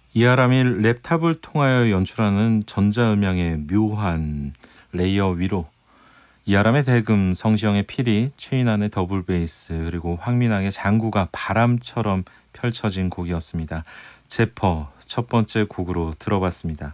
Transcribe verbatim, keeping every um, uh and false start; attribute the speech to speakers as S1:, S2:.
S1: 이하람이 랩탑을 통하여 연출하는 전자음향의 묘한 레이어 위로 이하람의 대금, 성시영의 피리, 최인환의 더블 베이스, 그리고 황민학의 장구가 바람처럼 펼쳐진 곡이었습니다. 제퍼 첫 번째 곡으로 들어봤습니다.